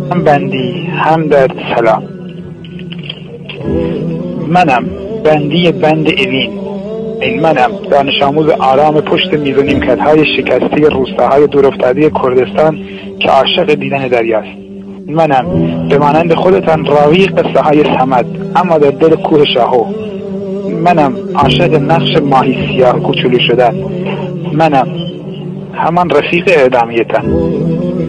هم بندی هم درد سلام. منم بندی بند اوین، این منم دانش آموز آرام پشت میز و نیمکت‌های شکسته روستاهای دورافتاده کردستان که عاشق دیدن دریاست. منم به مانند خودتان راوی قصه های صمد اما در دل کوه شاهو. منم عاشق نقش ماهی سیاه کوچولو شدن. منم همان رفیق اعدامیتان.